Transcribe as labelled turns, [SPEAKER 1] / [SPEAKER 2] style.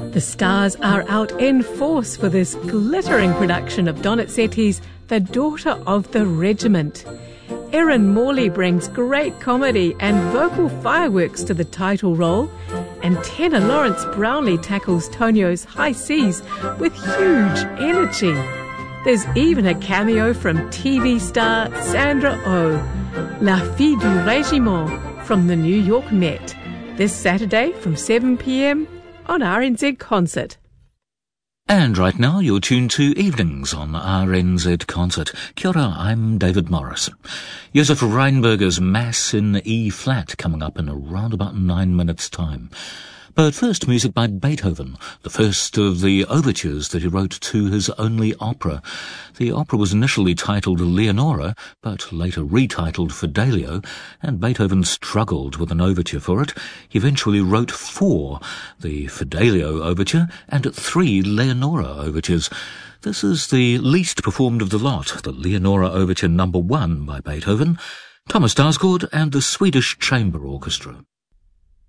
[SPEAKER 1] The stars are out in force for this glittering production of Donizetti's The Daughter of the Regiment. Erin Morley brings great comedy and vocal fireworks to the title role, and tenor Lawrence Brownlee tackles Tonio's high seas with huge energy. There's even a cameo from TV star Sandra Oh, La Fille du Régiment from the New York Met, this Saturday from 7 p.m. on RNZ Concert.
[SPEAKER 2] And right now you're tuned to Evenings on RNZ Concert. Kia ora, I'm David Morris. Josef Reinberger's Mass in E-flat coming up in around about 9 minutes' time. But first, music by Beethoven, the first of the overtures that he wrote to his only opera. The opera was initially titled Leonora, but later retitled Fidelio, and Beethoven struggled with an overture for it. He eventually wrote 4, the Fidelio overture, and 3 Leonora overtures. This is the least performed of the lot, the Leonora Overture No. 1 by Beethoven, Thomas Darsgaard and the Swedish Chamber Orchestra.